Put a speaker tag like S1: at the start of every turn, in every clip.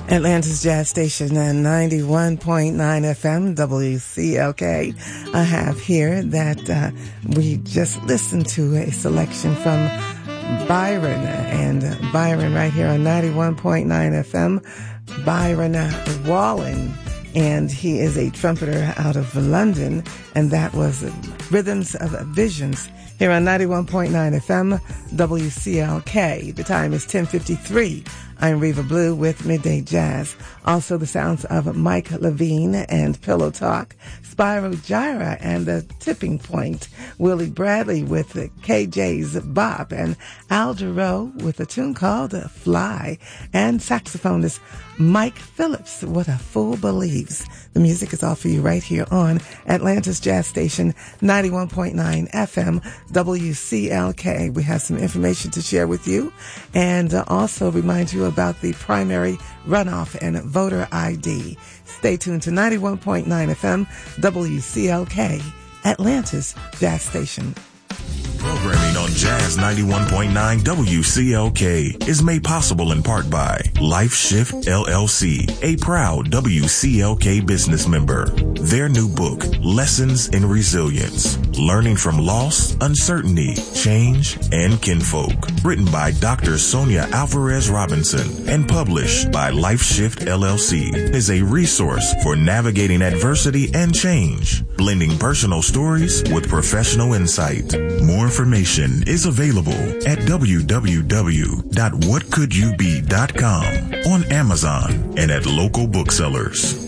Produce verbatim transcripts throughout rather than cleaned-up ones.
S1: Atlanta's Jazz Station at ninety-one point nine F M, W C L K. I have here that uh, we just listened to a selection from Byron, and Byron right here on ninety-one point nine F M, Byron Wallen, and he is a trumpeter out of London, and that was Rhythms of Visions here on ninety-one point nine F M, W C L K. The time is ten fifty-three. I'm Reva Blue with Midday Jazz. Also the sounds of Mike Levine and Pillow Talk, Spyro Gyra and The Tipping Point, Willie Bradley with K J's Bop, and Al Jarreau with a tune called Fly, and saxophonist Mike Phillips, What a Fool Believes. The music is all for you right here on Atlanta's Jazz Station, ninety-one point nine F M, W C L K. We have some information to share with you, and uh, also remind you about the primary runoff and voter I D. Stay tuned to ninety-one point nine F M, W C L K, Atlanta's Jazz Station.
S2: Programming on Jazz ninety-one point nine W C L K is made possible in part by Life Shift L L C, a proud W C L K business member. Their new book, Lessons in Resilience, Learning from Loss, Uncertainty, Change, and Kinfolk, written by Doctor Sonia Alvarez Robinson and published by Life Shift L L C, is a resource for navigating adversity and change, blending personal stories with professional insight. More information is available at w w w dot what could you be dot com, on Amazon, and at local booksellers.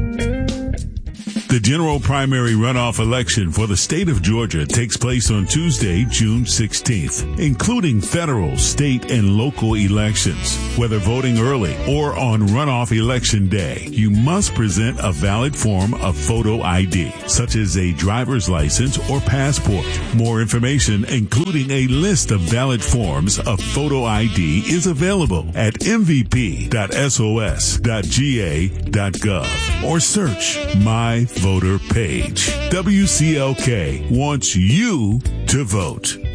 S3: The general primary runoff election for the state of Georgia takes place on Tuesday, June sixteenth, including federal, state, and local elections. Whether voting early or on runoff election day, you must present a valid form of photo I D, such as a driver's license or passport. More information, including a list of valid forms of photo I D, is available at m v p dot s o s dot g a dot gov or search My Voter Page. W C L K wants you to vote.